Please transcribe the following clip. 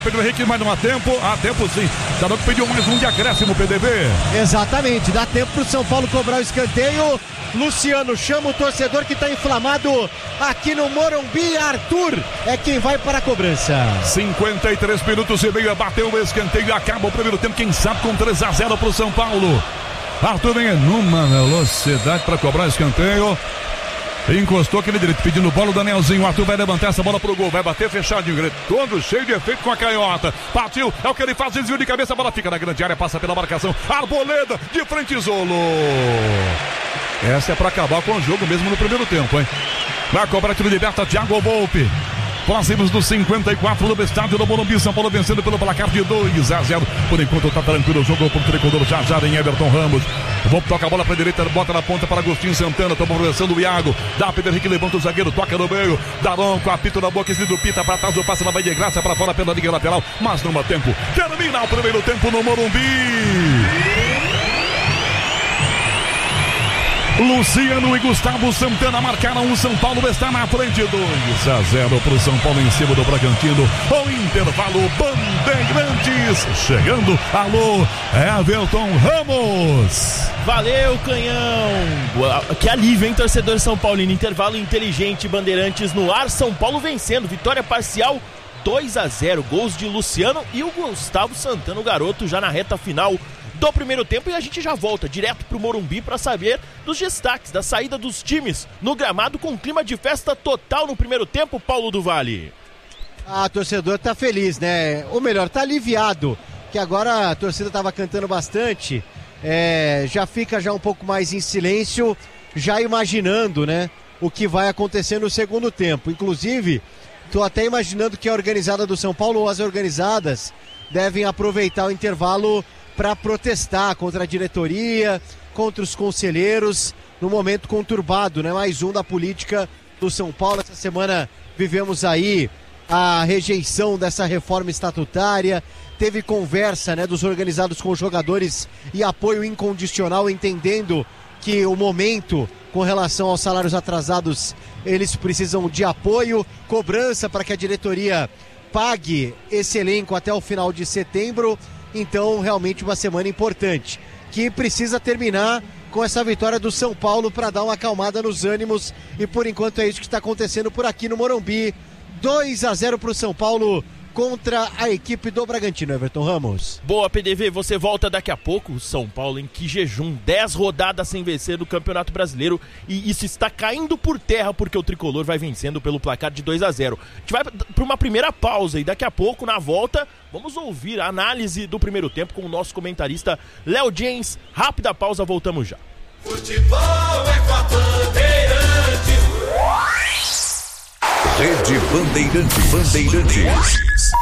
Pedro Henrique, mas não há tempo sim. Daronco pediu mais um de acréscimo, PDV. Exatamente, dá tempo pro São Paulo cobrar o escanteio. Luciano chama o torcedor que tá inflamado aqui no Morumbi. Arthur é quem vai para a cobrança. 53 minutos e meio, bateu o escanteio e acaba o primeiro tempo, quem sabe com 3-0 pro São Paulo. Arthur vem numa velocidade para cobrar o escanteio. Encostou aquele direito, pedindo bola o Danielzinho. O Arthur vai levantar essa bola pro gol, vai bater fechadinho, todo cheio de efeito com a canhota. Partiu, é o que ele faz, desvio de cabeça, a bola fica na grande área, passa pela marcação. Arboleda, de frente, Zolo. Essa é pra acabar com o jogo mesmo no primeiro tempo, hein? Vai cobrar, tiro liberta, Thiago Volpe. Próximos dos 54 do estádio do Morumbi, São Paulo vencendo pelo placar de 2-0. Por enquanto tá tranquilo o jogo pro tricolor, já vem Everton Ramos. Volpe toca a bola pra direita, bota na ponta para Agostinho Santana, toma a progressão do Iago. Dá Pedro Henrique, levanta o zagueiro, toca no meio. Daronco, apito na boca, esse do Pita pra trás, o passe na vai de graça pra fora pela liga lateral, mas não há tempo. Termina o primeiro tempo no Morumbi. Luciano e Gustavo Santana marcaram o São Paulo, está na frente, 2-0 para o São Paulo em cima do Bragantino. O intervalo, Bandeirantes chegando. Alô, Everton Ramos. Valeu, Canhão. Que alívio, hein, torcedor São Paulino. Intervalo inteligente, Bandeirantes no ar. São Paulo vencendo, vitória parcial 2-0. Gols de Luciano e o Gustavo Santana, o garoto, já na reta final do primeiro tempo, e a gente já volta direto pro Morumbi para saber dos destaques da saída dos times no gramado com clima de festa total no primeiro tempo, Paulo do Vale. O torcedor tá feliz, né? Ou melhor, tá aliviado, que agora a torcida tava cantando bastante, já fica já um pouco mais em silêncio, já imaginando, né, o que vai acontecer no segundo tempo. Inclusive, tô até imaginando que a organizada do São Paulo ou as organizadas devem aproveitar o intervalo para protestar contra a diretoria, contra os conselheiros, no momento conturbado, né? Mais um da política do São Paulo. Essa semana vivemos aí a rejeição dessa reforma estatutária, teve conversa, né, dos organizados com os jogadores e apoio incondicional, entendendo que o momento com relação aos salários atrasados, eles precisam de apoio, cobrança para que a diretoria pague esse elenco até o final de setembro. Então, realmente uma semana importante, que precisa terminar com essa vitória do São Paulo para dar uma acalmada nos ânimos, e por enquanto é isso que está acontecendo por aqui no Morumbi. 2-0 para o São Paulo contra a equipe do Bragantino, Everton Ramos. Boa, PDV, você volta daqui a pouco. São Paulo em que jejum, 10 rodadas sem vencer no Campeonato Brasileiro, e isso está caindo por terra porque o tricolor vai vencendo pelo placar de 2-0. A gente vai para uma primeira pausa e daqui a pouco, na volta, vamos ouvir a análise do primeiro tempo com o nosso comentarista Léo James. Rápida pausa, voltamos já. Futebol é com a Bandeirantes. Rede Bandeirantes.